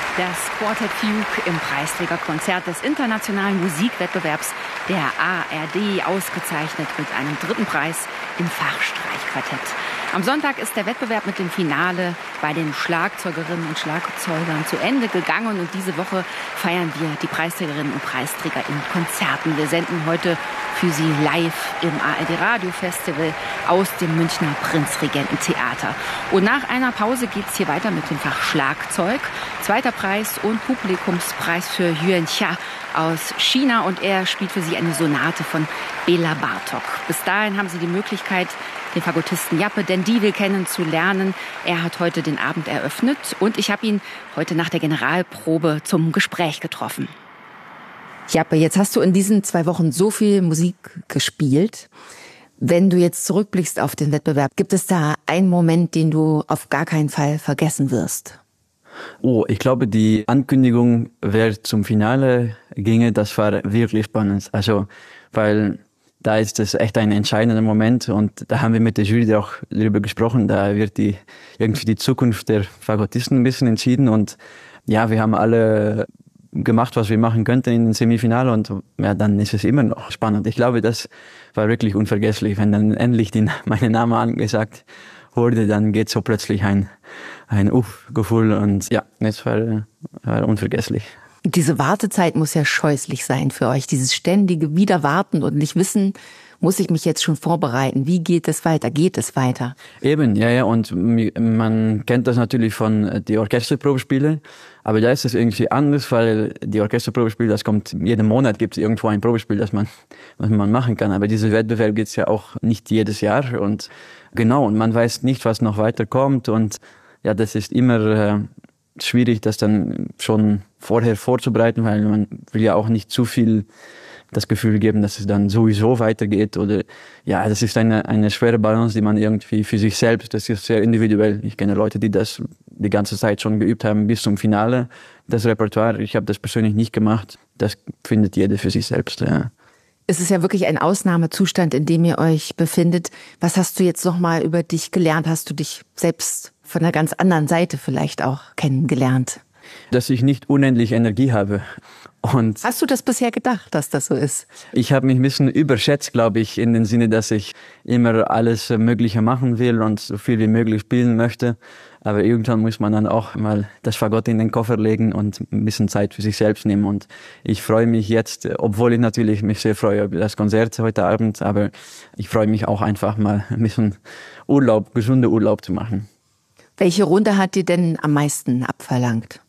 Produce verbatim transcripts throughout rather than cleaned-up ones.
Das Quartet Fugue im Preisträgerkonzert des Internationalen Musikwettbewerbs der A R D, ausgezeichnet mit einem dritten Preis im Fachstreichquartett. Am Sonntag ist der Wettbewerb mit dem Finale bei den Schlagzeugerinnen und Schlagzeugern zu Ende gegangen. Und diese Woche feiern wir die Preisträgerinnen und Preisträger in Konzerten. Wir senden heute für Sie live im A R D Radio Festival aus dem Münchner Prinzregententheater. Und nach einer Pause geht es hier weiter mit dem Fach Schlagzeug. Zweiter Preis und Publikumspreis für Yuan Xia aus China. Und er spielt für Sie eine Sonate von Bela Bartok. Bis dahin haben Sie die Möglichkeit, den Fagottisten Jappe Dendivel kennenzulernen. Er hat heute den Abend eröffnet und ich habe ihn heute nach der Generalprobe zum Gespräch getroffen. Jappe, jetzt hast du in diesen zwei Wochen so viel Musik gespielt. Wenn du jetzt zurückblickst auf den Wettbewerb, gibt es da einen Moment, den du auf gar keinen Fall vergessen wirst? Oh, ich glaube, die Ankündigung, wer zum Finale ginge, das war wirklich spannend. Also, weil da ist es echt ein entscheidender Moment und da haben wir mit der Jury auch darüber gesprochen. Da wird die irgendwie die Zukunft der Fagottisten ein bisschen entschieden und ja, wir haben alle gemacht, was wir machen könnten in den Semifinale und ja, dann ist es immer noch spannend. Ich glaube, das war wirklich unvergesslich, wenn dann endlich die, meine Name angesagt wurde, dann geht so plötzlich ein ein Uff-Gefühl und ja, das war, war unvergesslich. Diese Wartezeit muss ja scheußlich sein für euch, dieses ständige Wiederwarten und nicht wissen, muss ich mich jetzt schon vorbereiten, wie geht es weiter, geht es weiter? Eben, ja, ja, und man kennt das natürlich von die Orchesterprobespiele, aber da ist es irgendwie anders, weil die Orchesterprobespiele, das kommt, jeden Monat gibt es irgendwo ein Probespiel, das man, was man machen kann, aber diese Wettbewerb gibt's ja auch nicht jedes Jahr und genau, und man weiß nicht, was noch weiter kommt und ja, das ist immer äh, schwierig, das dann schon vorher vorzubereiten, weil man will ja auch nicht zu viel das Gefühl geben, dass es dann sowieso weitergeht oder ja, das ist eine eine schwere Balance, die man irgendwie für sich selbst, das ist sehr individuell. Ich kenne Leute, die das die ganze Zeit schon geübt haben bis zum Finale, das Repertoire. Ich habe das persönlich nicht gemacht. Das findet jeder für sich selbst, ja. Es ist ja wirklich ein Ausnahmezustand, in dem ihr euch befindet. Was hast du jetzt noch mal über dich gelernt? Hast du dich selbst von einer ganz anderen Seite vielleicht auch kennengelernt? Dass ich nicht unendlich Energie habe. Und hast du das bisher gedacht, dass das so ist? Ich habe mich ein bisschen überschätzt, glaube ich, in dem Sinne, dass ich immer alles Mögliche machen will und so viel wie möglich spielen möchte. Aber irgendwann muss man dann auch mal das Fagott in den Koffer legen und ein bisschen Zeit für sich selbst nehmen. Und ich freue mich jetzt, obwohl ich natürlich mich sehr freue über das Konzert heute Abend, aber ich freue mich auch einfach mal ein bisschen Urlaub, gesunder Urlaub zu machen. Welche Runde hat dir denn am meisten abverlangt?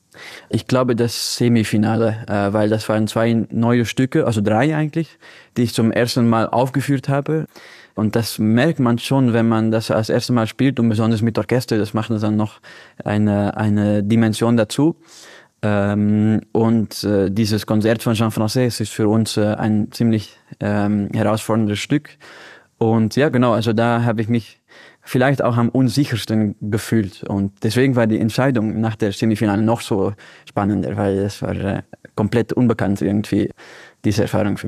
Ich glaube das Semifinale, äh, weil das waren zwei neue Stücke, also drei eigentlich, die ich zum ersten Mal aufgeführt habe. Und das merkt man schon, wenn man das als erstes Mal spielt und besonders mit Orchester, das macht dann noch eine eine Dimension dazu. Ähm, und äh, dieses Konzert von Jean Francis ist für uns äh, ein ziemlich ähm, herausforderndes Stück. Und ja, genau, also da habe ich mich vielleicht auch am unsichersten gefühlt. Und deswegen war die Entscheidung nach der Semifinale noch so spannender, weil es war äh, komplett unbekannt irgendwie, diese Erfahrung für mich.